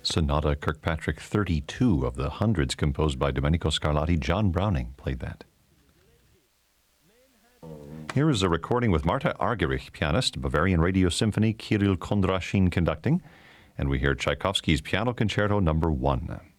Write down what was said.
Sonata Kirkpatrick 32 of the hundreds composed by Domenico Scarlatti. John Browning played that. Here is a recording with Marta Argerich, pianist, Bavarian Radio Symphony, Kirill Kondrashin conducting, and we hear Tchaikovsky's Piano Concerto No. 1.